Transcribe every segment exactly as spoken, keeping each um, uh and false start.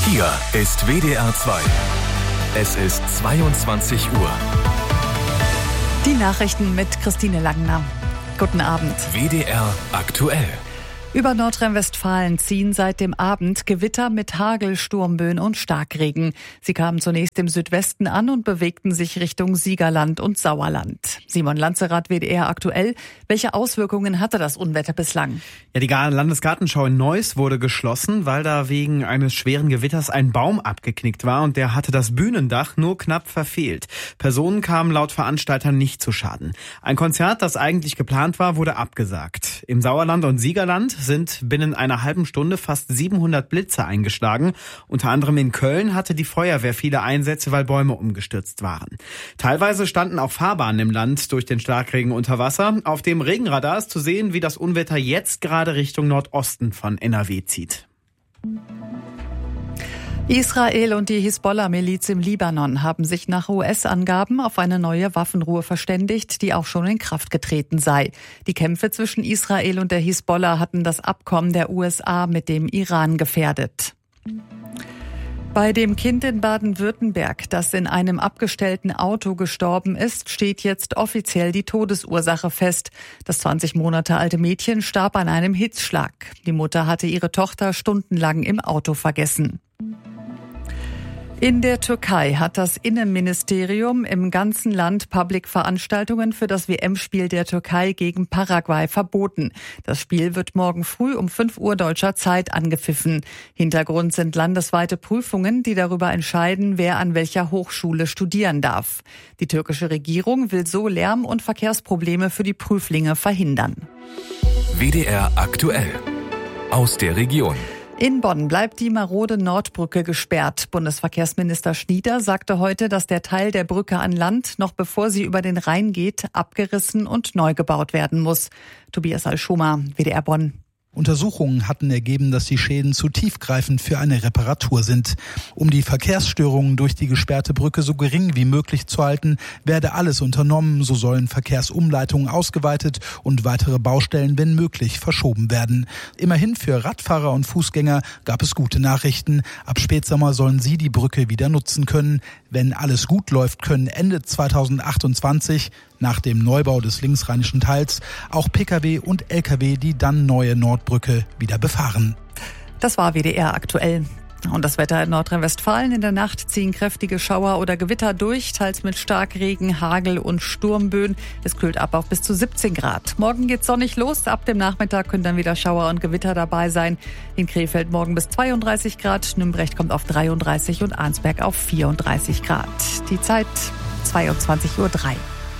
Hier ist W D R zwei. Es ist zweiundzwanzig Uhr. Die Nachrichten mit Christine Langner. Guten Abend. W D R aktuell. Über Nordrhein-Westfalen ziehen seit dem Abend Gewitter mit Hagel, Sturmböen und Starkregen. Sie kamen zunächst im Südwesten an und bewegten sich Richtung Siegerland und Sauerland. Simon Lanzerath, W D R aktuell. Welche Auswirkungen hatte das Unwetter bislang? Ja, die Landesgartenschau in Neuss wurde geschlossen, weil da wegen eines schweren Gewitters ein Baum abgeknickt war und der hatte das Bühnendach nur knapp verfehlt. Personen kamen laut Veranstaltern nicht zu Schaden. Ein Konzert, das eigentlich geplant war, wurde abgesagt. Im Sauerland und Siegerland sind binnen einer halben Stunde fast siebenhundert Blitze eingeschlagen. Unter anderem in Köln hatte die Feuerwehr viele Einsätze, weil Bäume umgestürzt waren. Teilweise standen auch Fahrbahnen im Land durch den Starkregen unter Wasser. Auf dem Regenradar ist zu sehen, wie das Unwetter jetzt gerade Richtung Nordosten von N R W zieht. Israel und die Hisbollah-Miliz im Libanon haben sich nach U S-Angaben auf eine neue Waffenruhe verständigt, die auch schon in Kraft getreten sei. Die Kämpfe zwischen Israel und der Hisbollah hatten das Abkommen der U S A mit dem Iran gefährdet. Bei dem Kind in Baden-Württemberg, das in einem abgestellten Auto gestorben ist, steht jetzt offiziell die Todesursache fest. Das zwanzig Monate alte Mädchen starb an einem Hitzschlag. Die Mutter hatte ihre Tochter stundenlang im Auto vergessen. In der Türkei hat das Innenministerium im ganzen Land Public-Veranstaltungen für das W M-Spiel der Türkei gegen Paraguay verboten. Das Spiel wird morgen früh um fünf Uhr deutscher Zeit angepfiffen. Hintergrund sind landesweite Prüfungen, die darüber entscheiden, wer an welcher Hochschule studieren darf. Die türkische Regierung will so Lärm- und Verkehrsprobleme für die Prüflinge verhindern. W D R aktuell. Aus der Region. In Bonn bleibt die marode Nordbrücke gesperrt. Bundesverkehrsminister Schnieder sagte heute, dass der Teil der Brücke an Land, noch bevor sie über den Rhein geht, abgerissen und neu gebaut werden muss. Tobias Alschoma, W D R Bonn. Untersuchungen hatten ergeben, dass die Schäden zu tiefgreifend für eine Reparatur sind. Um die Verkehrsstörungen durch die gesperrte Brücke so gering wie möglich zu halten, werde alles unternommen. So sollen Verkehrsumleitungen ausgeweitet und weitere Baustellen, wenn möglich, verschoben werden. Immerhin für Radfahrer und Fußgänger gab es gute Nachrichten. Ab Spätsommer sollen sie die Brücke wieder nutzen können. Wenn alles gut läuft, können Ende zweitausendachtundzwanzig, nach dem Neubau des linksrheinischen Teils, auch Pkw und Lkw die dann neue Nordbrücke wieder befahren. Das war W D R aktuell. Und das Wetter in Nordrhein-Westfalen: In der Nacht ziehen kräftige Schauer oder Gewitter durch, teils mit Starkregen, Hagel und Sturmböen. Es kühlt ab auf bis zu siebzehn Grad. Morgen geht's sonnig los. Ab dem Nachmittag können dann wieder Schauer und Gewitter dabei sein. In Krefeld morgen bis zweiunddreißig Grad, Nümbrecht kommt auf dreiunddreißig und Arnsberg auf vierunddreißig Grad. Die Zeit zweiundzwanzig Uhr drei.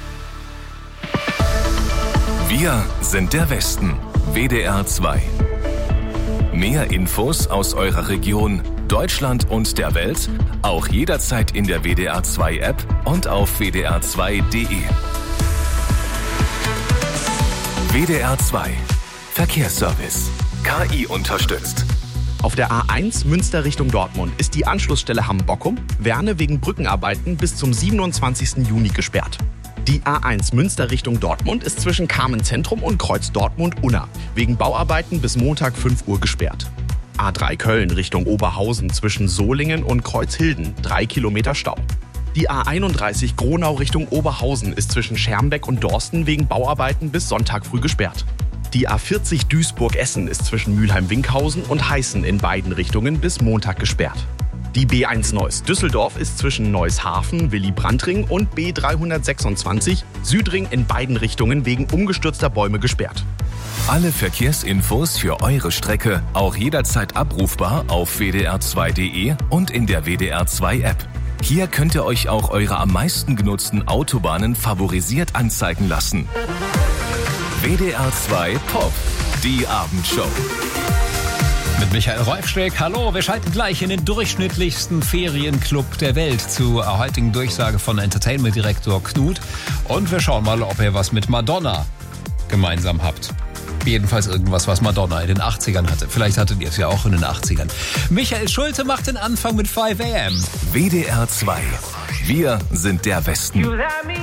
Wir sind der Westen. W D R zwei. Mehr Infos aus eurer Region, Deutschland und der Welt, auch jederzeit in der W D R zwei App und auf w d r zwei punkt d e. W D R zwei. Verkehrsservice. K I unterstützt. Auf der A eins Münster Richtung Dortmund ist die Anschlussstelle Hamm-Bockum, Werne wegen Brückenarbeiten bis zum siebenundzwanzigsten Juni gesperrt. Die A eins Münster Richtung Dortmund ist zwischen Carmen-Zentrum und Kreuz Dortmund-Unna wegen Bauarbeiten bis Montag fünf Uhr gesperrt. A drei Köln Richtung Oberhausen zwischen Solingen und Kreuzhilden, drei Kilometer Stau. Die A einunddreißig Gronau Richtung Oberhausen ist zwischen Schermbeck und Dorsten wegen Bauarbeiten bis Sonntag früh gesperrt. Die A vierzig Duisburg-Essen ist zwischen Mülheim-Winkhausen und Heißen in beiden Richtungen bis Montag gesperrt. Die B eins Neuss Düsseldorf ist zwischen Neuss-Hafen, Willy-Brandt-Ring und B dreihundertsechsundzwanzig Südring in beiden Richtungen wegen umgestürzter Bäume gesperrt. Alle Verkehrsinfos für eure Strecke auch jederzeit abrufbar auf w d r zwei punkt d e und in der W D R zwei App. Hier könnt ihr euch auch eure am meisten genutzten Autobahnen favorisiert anzeigen lassen. W D R zwei Pop, die Abendshow. Mit Michael Reufschreck. Hallo, wir schalten gleich in den durchschnittlichsten Ferienclub der Welt zur heutigen Durchsage von Entertainment-Direktor Knut. Und wir schauen mal, ob ihr was mit Madonna gemeinsam habt. Jedenfalls irgendwas, was Madonna in den achtzigern hatte. Vielleicht hattet ihr es ja auch in den achtzigern. Michael Schulte macht den Anfang mit fünf a m. W D R zwei. Wir sind der Westen.